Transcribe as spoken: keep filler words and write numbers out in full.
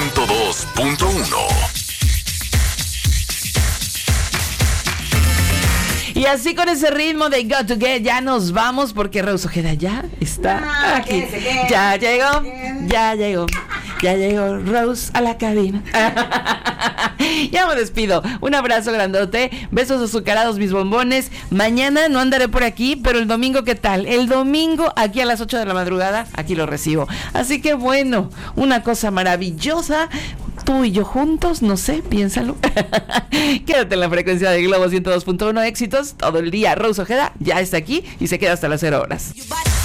ciento dos punto uno. Y así con ese ritmo de Got to Get ya nos vamos porque Rose Ojeda ya está ah, aquí. ¿qué, qué, ya llegó, qué? ya llegó, ya llegó Rose a la cabina. Ya me despido. Un abrazo grandote, besos azucarados mis bombones. Mañana no andaré por aquí, pero el domingo ¿qué tal? El domingo aquí a las ocho de la madrugada, aquí lo recibo. Así que bueno, una cosa maravillosa. Tú y yo juntos, no sé, piénsalo. Quédate en la frecuencia de Globo ciento dos punto uno, éxitos todo el día. Rose Ojeda ya está aquí y se queda hasta las cero horas.